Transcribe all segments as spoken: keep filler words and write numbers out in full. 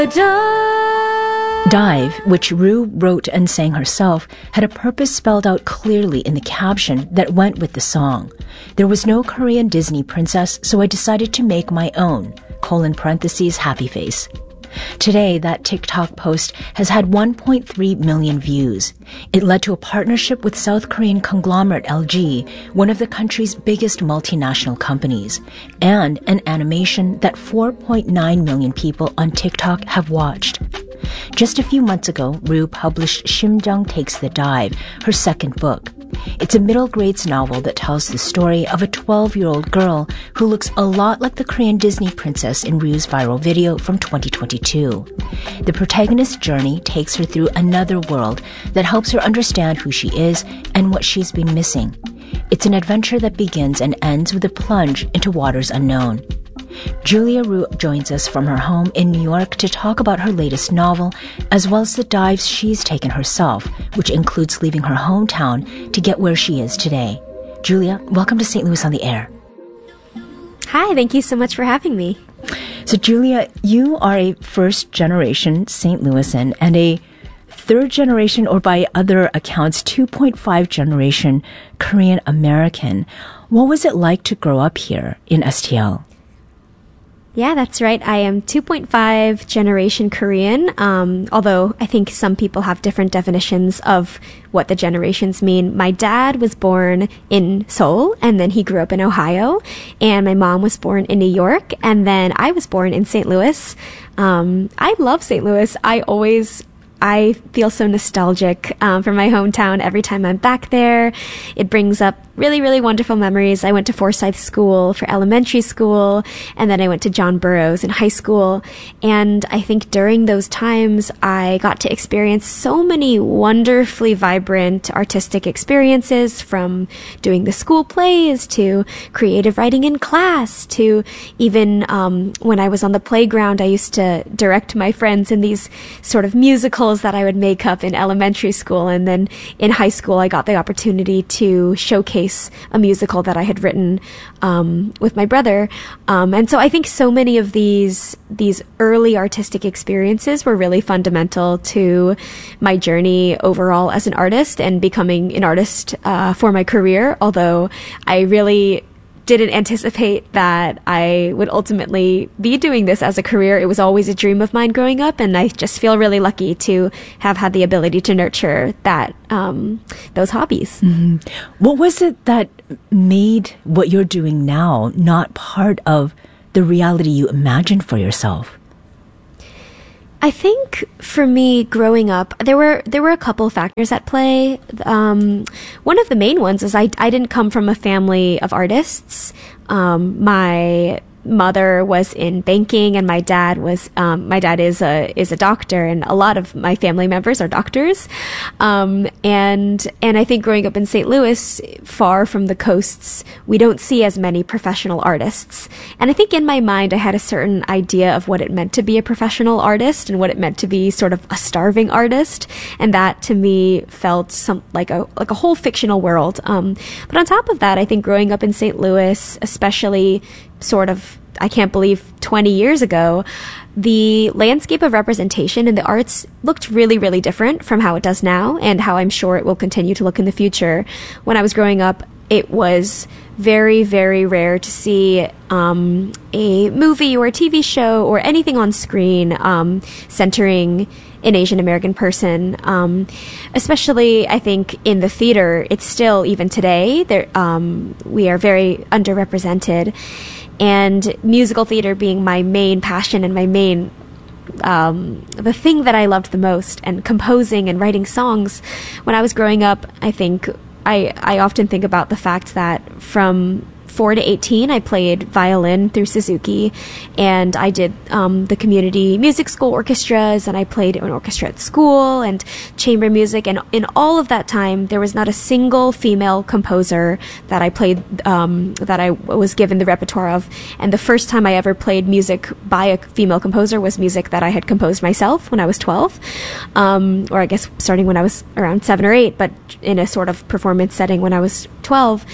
Dive, which Rue wrote and sang herself, had a purpose spelled out clearly in the caption that went with the song. There was no Korean Disney princess, so I decided to make my own, colon parentheses, happy face. Today, that TikTok post has had one point three million views. It led to a partnership with South Korean conglomerate L G, one of the country's biggest multinational companies, and an animation that four point nine million people on TikTok have watched. Just a few months ago, Rue published Shimjung Takes the Dive, her second book. It's a middle grades novel that tells the story of a twelve-year-old girl who looks a lot like the Korean Disney princess in Rue's viral video from twenty twenty-two. The protagonist's journey takes her through another world that helps her understand who she is and what she's been missing. It's an adventure that begins and ends with a plunge into waters unknown. Julia Rue joins us from her home in New York to talk about her latest novel, as well as the dives she's taken herself, which includes leaving her hometown to get where she is today. Julia, welcome to Saint Louis on the Air. Hi, thank you so much for having me. So, Julia, you are a first-generation Saint Louisan and a third-generation, or by other accounts, two point five generation Korean American. What was it like to grow up here in S T L? Yeah, that's right. I am two point five generation Korean, um, although I think some people have different definitions of what the generations mean. My dad was born in Seoul, and then he grew up in Ohio, and my mom was born in New York, and then I was born in Saint Louis. Um, I love Saint Louis. I always... I feel so nostalgic um, for my hometown every time I'm back there. It brings up really, really wonderful memories. I went to Forsyth School for elementary school, and then I went to John Burroughs in high school. And I think during those times, I got to experience so many wonderfully vibrant artistic experiences, from doing the school plays to creative writing in class to even um, when I was on the playground, I used to direct my friends in these sort of musicals that I would make up in elementary school. And then in high school, I got the opportunity to showcase a musical that I had written um, with my brother. Um, and so I think so many of these these early artistic experiences were really fundamental to my journey overall as an artist and becoming an artist uh, for my career, although I really didn't anticipate that I would ultimately be doing this as a career. It was always a dream of mine growing up, and I just feel really lucky to have had the ability to nurture that um, those hobbies. Mm-hmm. What was it that made what you're doing now not part of the reality you imagined for yourself? I think for me, growing up, there were there were a couple of factors at play. Um, one of the main ones is I I didn't come from a family of artists. Um, my mother was in banking, and my dad was um, my dad is a is a doctor, and a lot of my family members are doctors. Um, and and I think growing up in Saint Louis, far from the coasts, we don't see as many professional artists. And I think in my mind, I had a certain idea of what it meant to be a professional artist and what it meant to be sort of a starving artist, and that to me felt some like a like a whole fictional world. Um, but on top of that, I think growing up in Saint Louis, especially sort of, I can't believe twenty years ago, the landscape of representation in the arts looked really, really different from how it does now, and how I'm sure it will continue to look in the future. When I was growing up, it was very, very rare to see um, a movie or a T V show or anything on screen um, centering an Asian American person, um, especially I think in the theater. It's still, even today, there um, we are very underrepresented. And musical theater being my main passion and my main, um, the thing that I loved the most, and composing and writing songs. When I was growing up, I think I, I often think about the fact that from four to eighteen, I played violin through Suzuki, and I did um, the community music school orchestras, and I played an orchestra at school and chamber music. And in all of that time, there was not a single female composer that I played, um, that I was given the repertoire of. And the first time I ever played music by a female composer was music that I had composed myself when I was twelve, um, or I guess starting when I was around seven or eight, but in a sort of performance setting when I was twelve.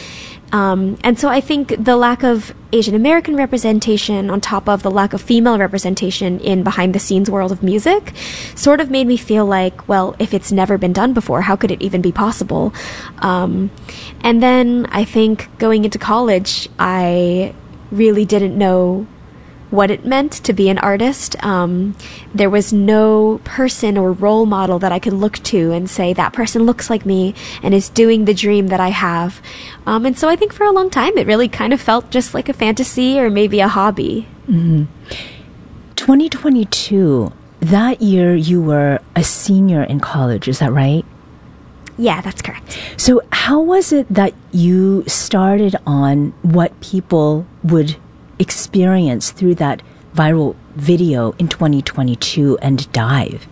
Um, and so I think the lack of Asian American representation on top of the lack of female representation in behind the scenes world of music sort of made me feel like, well, if it's never been done before, how could it even be possible? Um, and then I think going into college, I really didn't know what it meant to be an artist. Um, there was no person or role model that I could look to and say, that person looks like me and is doing the dream that I have. Um, and so I think for a long time, it really kind of felt just like a fantasy or maybe a hobby. Mm-hmm. twenty twenty-two, that year you were a senior in college, is that right? Yeah, that's correct. So how was it that you started on what people would experience through that viral video in twenty twenty-two and Dive?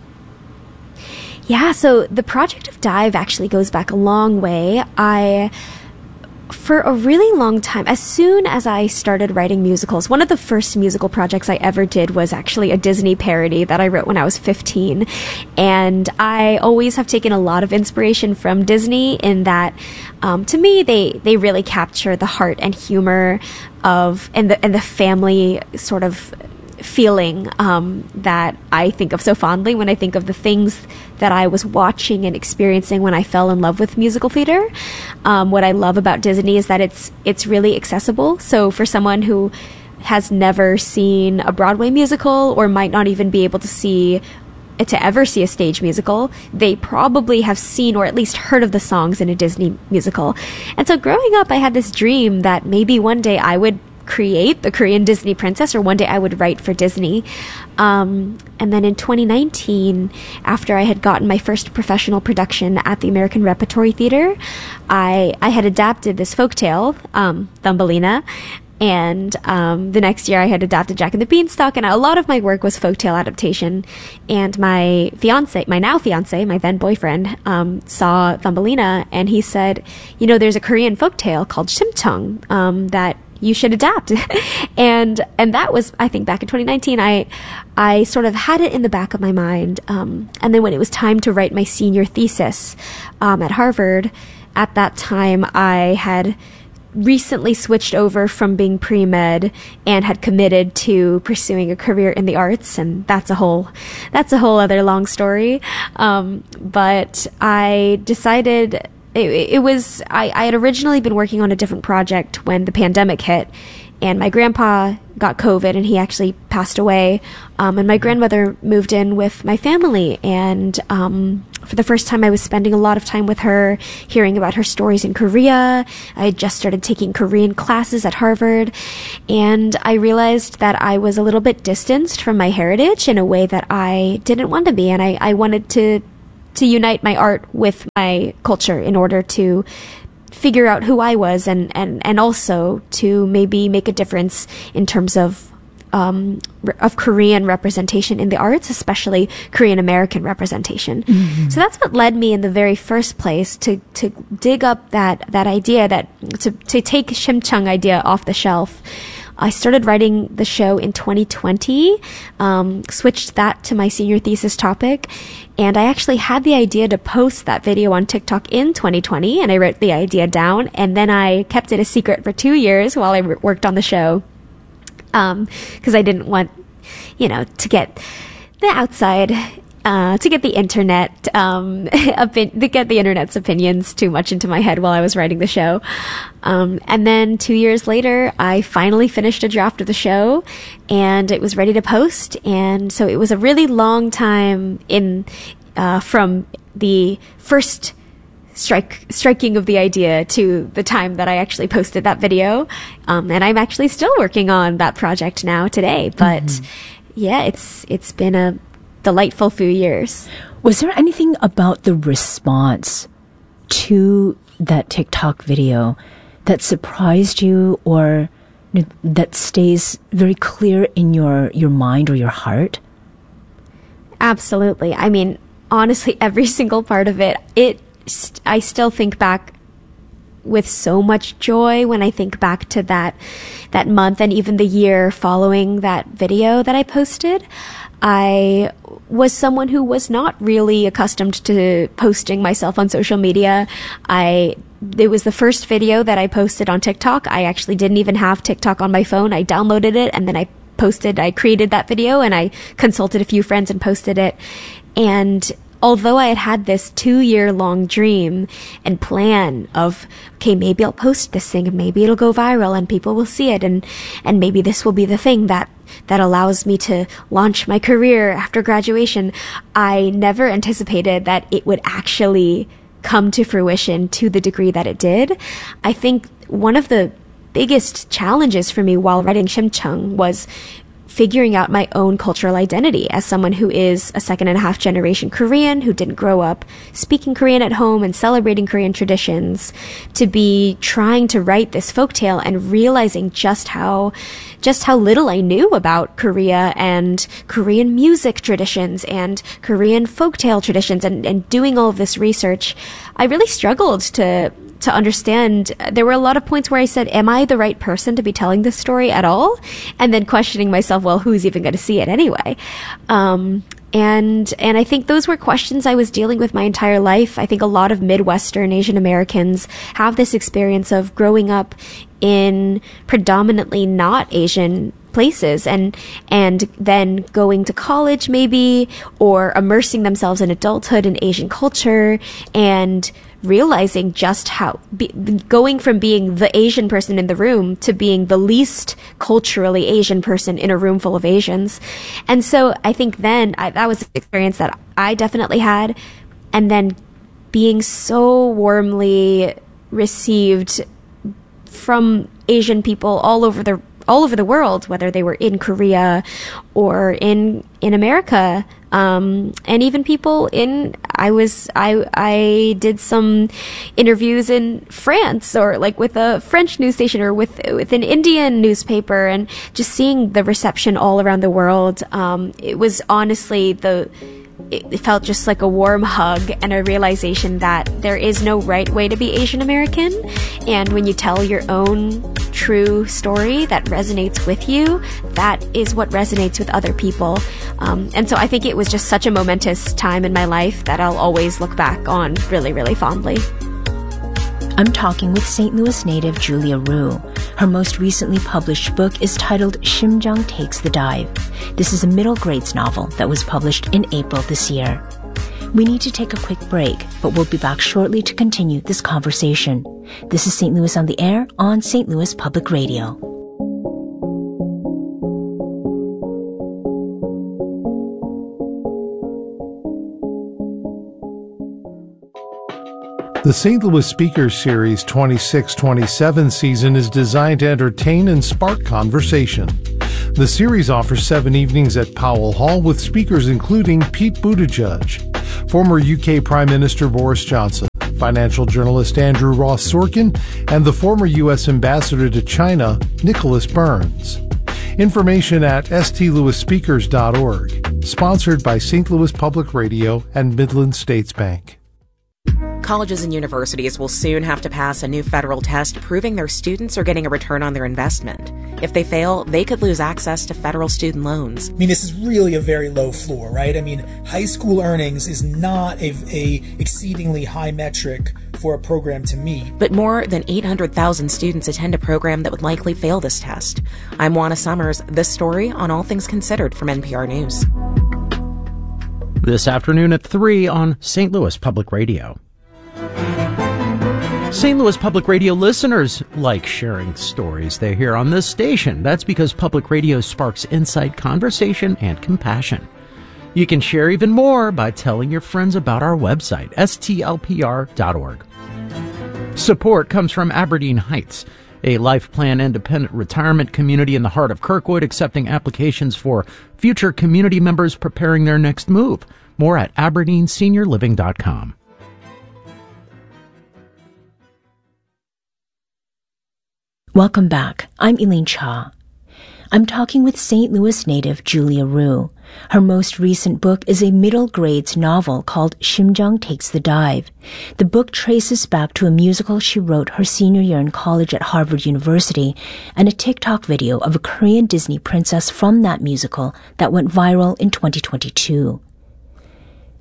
Yeah, so the project of Dive actually goes back a long way. I, for a really long time, as soon as I started writing musicals, one of the first musical projects I ever did was actually a Disney parody that I wrote when I was fifteen. And I always have taken a lot of inspiration from Disney in that, um, to me, they, they really capture the heart and humor of, and the, and the family sort of feeling um, that I think of so fondly when I think of the things that I was watching and experiencing when I fell in love with musical theater. Um, what I love about Disney is that it's it's really accessible. So for someone who has never seen a Broadway musical or might not even be able to see to ever see a stage musical, they probably have seen or at least heard of the songs in a Disney musical. And so growing up, I had this dream that maybe one day I would create the Korean Disney princess, or one day I would write for Disney. Um, and then in twenty nineteen, after I had gotten my first professional production at the American Repertory Theater, I, I had adapted this folktale, um, Thumbelina. And um, the next year I had adapted Jack and the Beanstalk, and a lot of my work was folktale adaptation. And my fiance, my now fiance, my then boyfriend, um, saw Thumbelina, and he said, you know, there's a Korean folktale called Shimcheong um, that you should adapt. and and that was, I think, back in twenty nineteen. I I sort of had it in the back of my mind. Um, and then when it was time to write my senior thesis um, at Harvard, at that time I had recently switched over from being pre-med and had committed to pursuing a career in the arts, and that's a whole that's a whole other long story. Um, but I decided it, it was I, I had originally been working on a different project when the pandemic hit, and my grandpa got COVID and he actually passed away. Um, and my grandmother moved in with my family, and um, for the first time I was spending a lot of time with her, hearing about her stories in Korea. I had just started taking Korean classes at Harvard, and I realized that I was a little bit distanced from my heritage in a way that I didn't want to be, and I, I wanted to to unite my art with my culture in order to figure out who I was, and, and, and also to maybe make a difference in terms of um, of Korean representation in the arts, especially Korean American representation. Mm-hmm. So that's what led me in the very first place to, to dig up that, that idea, that to, to take Shimcheong idea off the shelf. I started writing the show in twenty twenty, um, switched that to my senior thesis topic, and I actually had the idea to post that video on TikTok in twenty twenty, and I wrote the idea down, and then I kept it a secret for two years while I w- worked on the show, um, because I didn't want, you know, to get the outside, uh, to get the internet, um, opi- to get the internet's opinions too much into my head while I was writing the show. Um, and then two years later, I finally finished a draft of the show, and it was ready to post. And so it was a really long time in, uh, from the first strike, striking of the idea to the time that I actually posted that video. Um, and I'm actually still working on that project now today. But mm-hmm. yeah, it's, it's been a delightful few years. Was there anything about the response to that TikTok video that surprised you, or that stays very clear in your, your mind or your heart? Absolutely. I mean, honestly, every single part of it, it, I still think back with so much joy when I think back to that, that month and even the year following that video that I posted. I was someone who was not really accustomed to posting myself on social media. I it was the first video that I posted on TikTok. I actually didn't even have TikTok on my phone. I downloaded it and then I posted, I created that video and I consulted a few friends and posted it. And although I had had this two-year-long dream and plan of, okay, maybe I'll post this thing and maybe it'll go viral and people will see it and, and maybe this will be the thing that, that allows me to launch my career after graduation, I never anticipated that it would actually come to fruition to the degree that it did. I think one of the biggest challenges for me while writing Shimcheong was figuring out my own cultural identity as someone who is a second and a half generation Korean who didn't grow up speaking Korean at home and celebrating Korean traditions, to be trying to write this folktale and realizing just how just how little I knew about Korea and Korean music traditions and Korean folktale traditions, and, and doing all of this research. I really struggled to to understand. There were a lot of points where I said, am I the right person to be telling this story at all? And then questioning myself, well, who's even going to see it anyway? Um, and, and I think those were questions I was dealing with my entire life. I think a lot of Midwestern Asian Americans have this experience of growing up in predominantly not Asian places and and then going to college maybe, or immersing themselves in adulthood in Asian culture and realizing just how be, going from being the Asian person in the room to being the least culturally Asian person in a room full of Asians. And so I think then I, that was an experience that I definitely had, and then being so warmly received from Asian people all over the all over the world, whether they were in Korea or in in America, um, and even people in. I was I I did some interviews in France, or like with a French news station, or with with an Indian newspaper, and just seeing the reception all around the world. Um, it was honestly the. It felt just like a warm hug and a realization that there is no right way to be Asian American. And when you tell your own true story that resonates with you, that is what resonates with other people. Um, and so I think it was just such a momentous time in my life that I'll always look back on really, really fondly. I'm talking with Saint Louis native Julia Rue. Her most recently published book is titled Shimcheong Takes the Dive. This is a middle grades novel that was published in April this year. We need to take a quick break, but we'll be back shortly to continue this conversation. This is Saint Louis on the Air on Saint Louis Public Radio. The Saint Louis Speakers Series twenty-six twenty-seven season is designed to entertain and spark conversation. The series offers seven evenings at Powell Hall with speakers including Pete Buttigieg, former U K Prime Minister Boris Johnson, financial journalist Andrew Ross Sorkin, and the former U S Ambassador to China, Nicholas Burns. Information at s t louis speakers dot org. Sponsored by Saint Louis Public Radio and Midland States Bank. Colleges and universities will soon have to pass a new federal test proving their students are getting a return on their investment. If they fail, they could lose access to federal student loans. I mean, this is really a very low floor, right? I mean, high school earnings is not a, a exceedingly high metric for a program to meet. But more than eight hundred thousand students attend a program that would likely fail this test. I'm Juana Summers. This story on All Things Considered from N P R News. This afternoon at three on Saint Louis Public Radio. Saint Louis Public Radio listeners like sharing stories they hear on this station. That's because public radio sparks insight, conversation, and compassion. You can share even more by telling your friends about our website, s t l p r dot org. Support comes from Aberdeen Heights, a life plan independent retirement community in the heart of Kirkwood, accepting applications for future community members preparing their next move. More at aberdeen senior living dot com. Welcome back. I'm Elaine Cha. I'm talking with Saint Louis native Julia Rue. Her most recent book is a middle grades novel called Shimcheong Takes the Dive. The book traces back to a musical she wrote her senior year in college at Harvard University and a TikTok video of a Korean Disney princess from that musical that went viral in twenty twenty-two.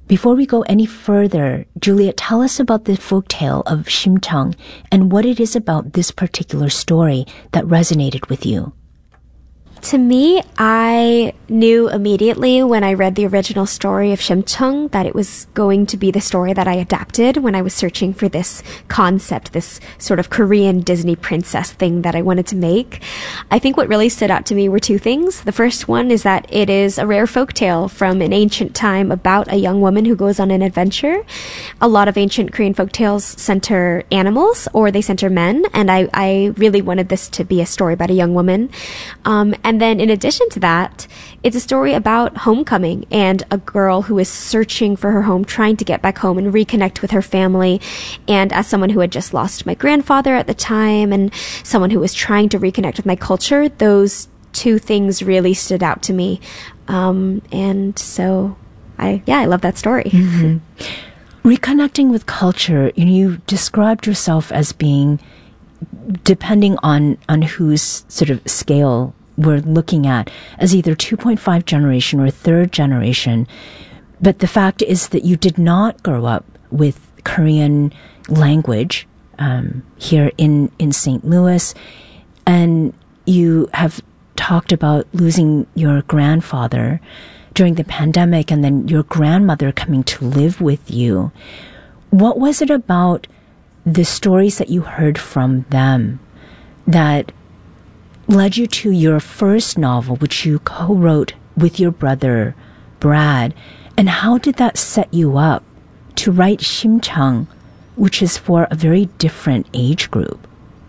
Before we go any further, Juliet, tell us about the folktale of Shimcheong and what it is about this particular story that resonated with you. To me, I knew immediately when I read the original story of Shimcheong that it was going to be the story that I adapted when I was searching for this concept, this sort of Korean Disney princess thing that I wanted to make. I think what really stood out to me were two things. The first one is that it is a rare folktale from an ancient time about a young woman who goes on an adventure. A lot of ancient Korean folktales center animals or they center men, and I, I really wanted this to be a story about a young woman. Um, and And then in addition to that, it's a story about homecoming and a girl who is searching for her home, trying to get back home and reconnect with her family. And as someone who had just lost my grandfather at the time and someone who was trying to reconnect with my culture, those two things really stood out to me. Um, and so I, yeah, I love that story. Mm-hmm. Reconnecting with culture, you know, you described yourself as being, depending on, on whose sort of scale we're looking at, as either two point five generation or third generation. But the fact is that you did not grow up with Korean language um, here in, in Saint Louis. And you have talked about losing your grandfather during the pandemic and then your grandmother coming to live with you. What was it about the stories that you heard from them that led you to your first novel, which you co-wrote with your brother, Brad? And how did that set you up to write Shimcheong, which is for a very different age group?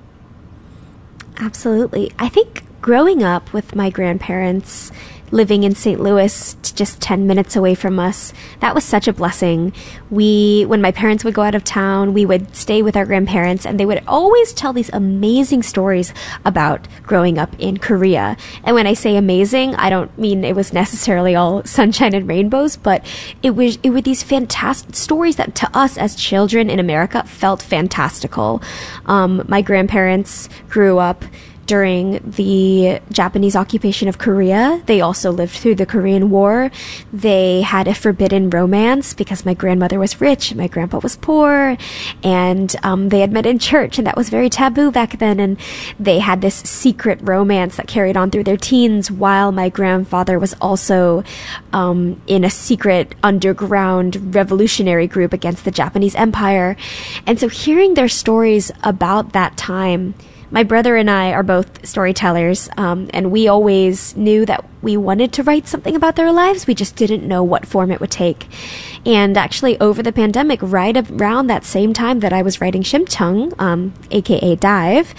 Absolutely. I think growing up with my grandparents, living in Saint Louis, just ten minutes away from us, that was such a blessing. We, when my parents would go out of town, we would stay with our grandparents, and they would always tell these amazing stories about growing up in Korea. And when I say amazing, I don't mean it was necessarily all sunshine and rainbows, but it was, it were these fantastic stories that to us as children in America felt fantastical. Um, my grandparents grew up during the Japanese occupation of Korea. They also lived through the Korean War. They had a forbidden romance because my grandmother was rich and my grandpa was poor, and um, they had met in church, and that was very taboo back then. And they had this secret romance that carried on through their teens while my grandfather was also um, in a secret underground revolutionary group against the Japanese Empire. And so hearing their stories about that time, my brother and I are both storytellers, um, and we always knew that we wanted to write something about their lives. We just didn't know what form it would take. And actually, over the pandemic, right around that same time that I was writing Shimcheong, um, aka Dive,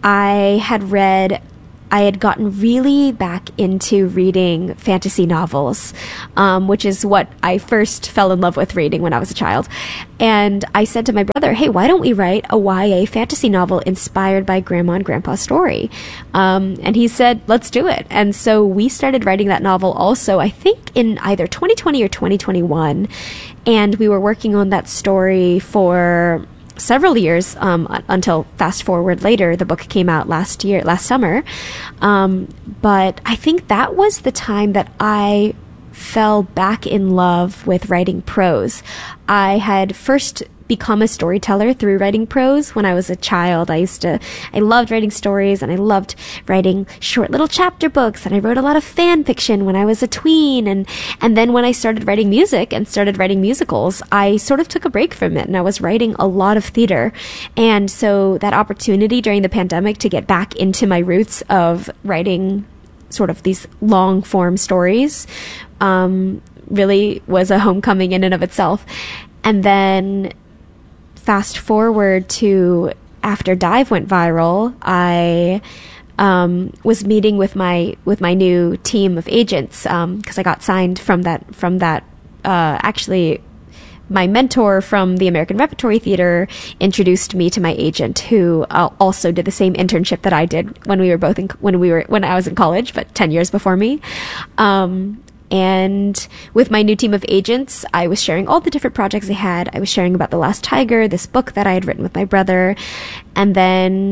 I had read... I had gotten really back into reading fantasy novels, um, which is what I first fell in love with reading when I was a child. And I said to my brother, hey, why don't we write a Y A fantasy novel inspired by Grandma and Grandpa's story? Um, and he said, let's do it. And so we started writing that novel also, I think, in either twenty twenty or twenty twenty-one. And we were working on that story for several years, um, until fast forward later, the book came out last year, last summer. Um, but I think that was the time that I fell back in love with writing prose. I had first become a storyteller through writing prose when I was a child. I used to, I loved writing stories, and I loved writing short little chapter books, and I wrote a lot of fan fiction when I was a tween. And, and then when I started writing music and started writing musicals, I sort of took a break from it, and I was writing a lot of theater. And so that opportunity during the pandemic to get back into my roots of writing sort of these long form stories, um, really was a homecoming in and of itself. And then fast forward to after Dive went viral, I um, was meeting with my with my new team of agents, because um, I got signed from that from that. Uh, actually, my mentor from the American Repertory Theater introduced me to my agent, who uh, also did the same internship that I did when we were both in, when we were when I was in college, but ten years before me. Um, And with my new team of agents, I was sharing all the different projects I had. I was sharing about The Last Tiger, this book that I had written with my brother. And then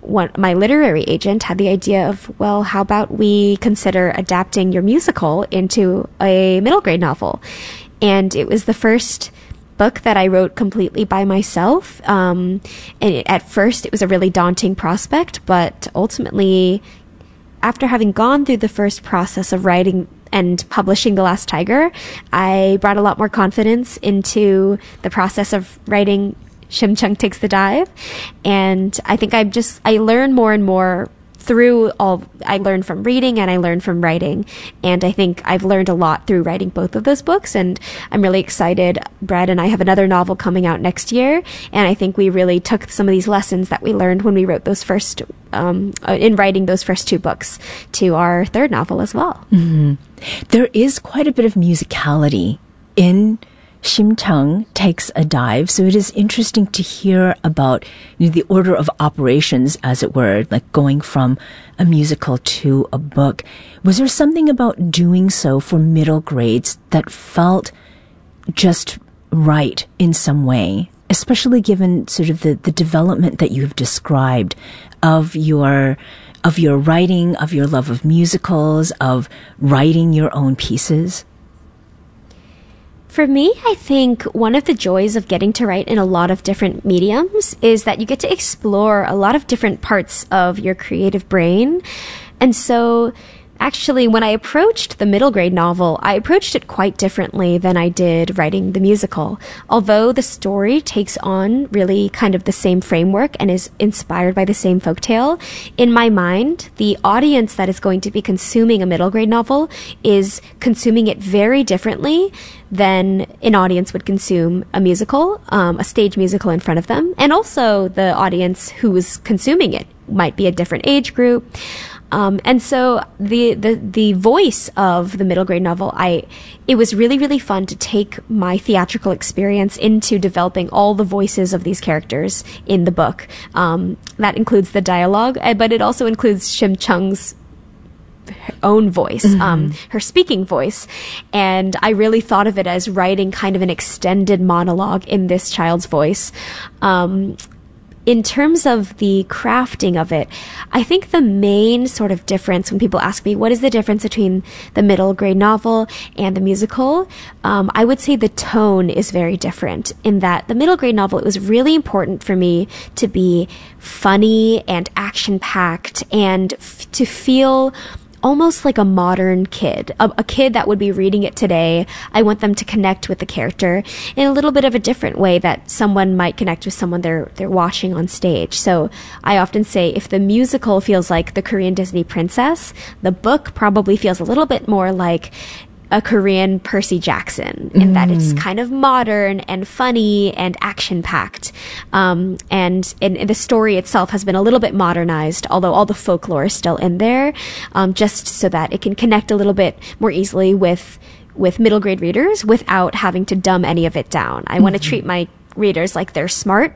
one, my literary agent had the idea of, well, how about we consider adapting your musical into a middle grade novel? And it was the first book that I wrote completely by myself. Um, and it, at first, it was a really daunting prospect, but ultimately, after having gone through the first process of writing and publishing The Last Tiger, I brought a lot more confidence into the process of writing Shim Chung Takes the Dive. And I think I just, I learned more and more through all, I learned from reading and I learned from writing. And I think I've learned a lot through writing both of those books. And I'm really excited. Brad and I have another novel coming out next year. And I think we really took some of these lessons that we learned when we wrote those first, um, in writing those first two books to our third novel as well. Mm-hmm. There is quite a bit of musicality in Shim Chung Takes a Dive, so it is interesting to hear about, you know, the order of operations, as it were, like going from a musical to a book. Was there something about doing so for middle grades that felt just right in some way, especially given sort of the, the development that you've described of your of your writing, of your love of musicals, of writing your own pieces? For me, I think one of the joys of getting to write in a lot of different mediums is that you get to explore a lot of different parts of your creative brain. And so actually, when I approached the middle grade novel, I approached it quite differently than I did writing the musical. Although the story takes on really kind of the same framework and is inspired by the same folktale, in my mind, the audience that is going to be consuming a middle grade novel is consuming it very differently than an audience would consume a musical, um, a stage musical in front of them. And also the audience who is consuming it might be a different age group. Um, and so the, the, the voice of the middle grade novel, I, it was really, really fun to take my theatrical experience into developing all the voices of these characters in the book. Um, that includes the dialogue, but it also includes Shim Chung's own voice, mm-hmm. um, her speaking voice. And I really thought of it as writing kind of an extended monologue in this child's voice. Um, In terms of the crafting of it, I think the main sort of difference when people ask me, what is the difference between the middle grade novel and the musical? Um, I would say the tone is very different in that the middle grade novel, it was really important for me to be funny and action-packed and f- to feel almost like a modern kid, a, a kid that would be reading it today. I want them to connect with the character in a little bit of a different way that someone might connect with someone they're they're watching on stage. So I often say if the musical feels like the Korean Disney princess, the book probably feels a little bit more like a Korean Percy Jackson in mm. that it's kind of modern and funny and action-packed. Um, and, and, and the story itself has been a little bit modernized, although all the folklore is still in there, um, just so that it can connect a little bit more easily with with middle grade readers without having to dumb any of it down. I mm-hmm. want to treat my readers like they're smart